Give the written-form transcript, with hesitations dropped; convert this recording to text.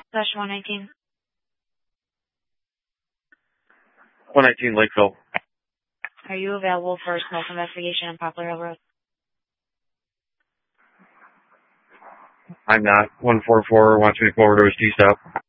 119. 119 Lakeville. Are you available for a smoke investigation on Poplar Hill Road? I'm not. 144 wants me to come over to his T-stop.